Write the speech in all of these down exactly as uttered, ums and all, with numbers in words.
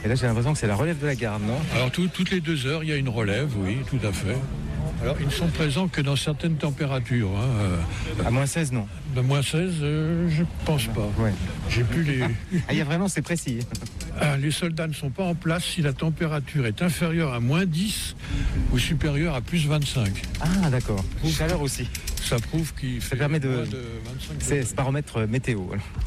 Et là, j'ai l'impression que c'est la relève de la garde, non? Alors, tout, toutes les deux heures, il y a une relève, oui, tout à fait. Alors, ils ne sont présents que dans certaines températures. Hein. À moins seize, non? De moins seize, euh, je pense pas. Ouais. J'ai plus les... Ah, il y a vraiment, c'est précis. Ah, les soldats ne sont pas en place si la température est inférieure à moins dix ou supérieure à plus vingt-cinq. Ah, d'accord. Ou chaleur aussi. Ça prouve qu'il fait Ça permet de... moins de vingt-cinq C'est degrés. ce baromètre météo.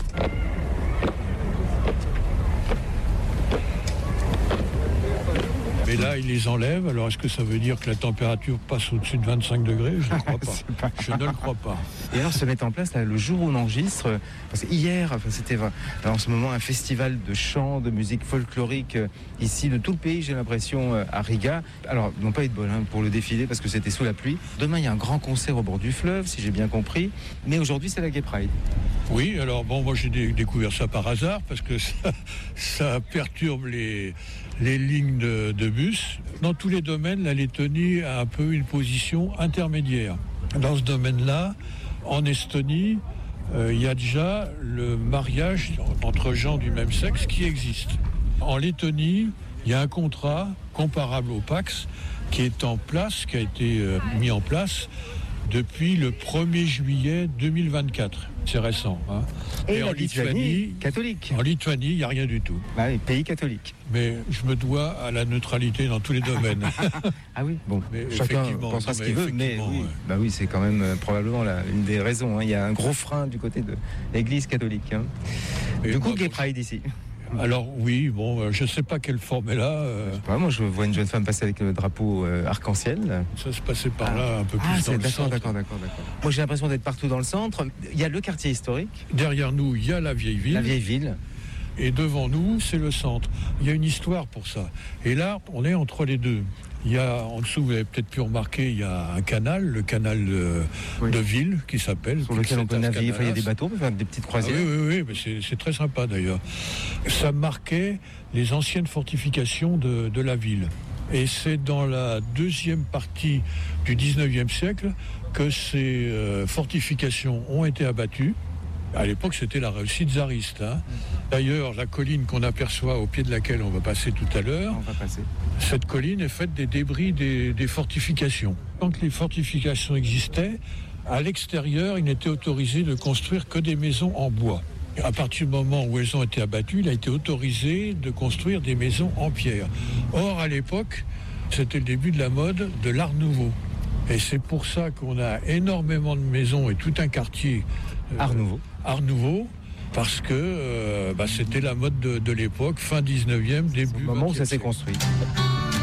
Mais là, ils les enlèvent. Alors, est-ce que ça veut dire que la température passe au-dessus de vingt-cinq degrés? Je ne crois pas. pas... Je ne le crois pas. Et alors, se met en place là, le jour où on enregistre. Parce que hier, enfin, c'était en ce moment un festival de chant, de musique folklorique euh, ici de tout le pays, j'ai l'impression, euh, à Riga. Alors, ils n'ont pas eu de bol hein, pour le défilé parce que c'était sous la pluie. Demain, il y a un grand concert au bord du fleuve, si j'ai bien compris. Mais aujourd'hui, c'est la Gay Pride. Oui, alors bon, moi j'ai dé- découvert ça par hasard parce que ça, ça perturbe les, les lignes de, de bus. Dans tous les domaines, la Lettonie a un peu une position intermédiaire. Dans ce domaine-là, en Estonie, euh, il y a déjà le mariage entre gens du même sexe qui existe. En Lettonie, il y a un contrat comparable au Pacs qui est en place, qui a été euh, mis en place depuis le premier juillet deux mille vingt-quatre. C'est récent. Hein. Et, Et la en Lituanie, Lituanie, catholique. en Lituanie, il n'y a rien du tout. Bah oui, pays catholique. Mais je me dois à la neutralité dans tous les domaines. Ah oui, bon, Mais chacun effectivement, pensera non, ce mais qu'il veut, mais effectivement, oui, ouais. bah oui, c'est quand même euh, probablement la, une des raisons. Hein. Il y a un gros frein du côté de l'Église catholique. Hein. Et Du coup, moi, Gay bon, Pride ici. Alors oui, bon, euh, je ne sais pas quelle forme est là. euh, Ouais, moi, je vois une jeune femme passer avec le drapeau euh, arc-en-ciel. ça se passait par là, un peu plus Ah, dans c'est le d'accord, centre. d'accord, d'accord, d'accord. Moi, j'ai l'impression d'être partout dans le centre. Il y a le quartier historique, Derrière nous, il y a la vieille ville. la vieille ville. Et devant nous, c'est le centre. Il y a une histoire pour ça. Et là, on est entre les deux. Il y a, en dessous, vous avez peut-être pu remarquer, il y a un canal, le canal de, Oui. de ville, qui s'appelle. Sur lequel on peut Pulsetas naviguer. Enfin, il y a des Canalas. bateaux, enfin, des petites Ah croisières. oui, oui, oui, mais c'est, c'est très sympa d'ailleurs. Ça marquait les anciennes fortifications de, de la ville. Et c'est dans la deuxième partie du dix-neuvième siècle que ces euh, fortifications ont été abattues. À l'époque, c'était la réussite tsariste. Hein. D'ailleurs, la colline qu'on aperçoit au pied de laquelle on va passer tout à l'heure, On va passer. cette colline est faite des débris des, des fortifications. Quand les fortifications existaient, à l'extérieur, il n'était autorisé de construire que des maisons en bois. Et à partir du moment où elles ont été abattues, il a été autorisé de construire des maisons en pierre. Or, à l'époque, c'était le début de la mode de l'Art Nouveau. Et c'est pour ça qu'on a énormément de maisons et tout un quartier euh, Art Nouveau. Art Nouveau, parce que euh, bah, c'était la mode de, de l'époque, fin dix-neuvième, début Au moment où vingtième ça s'est siècle. construit.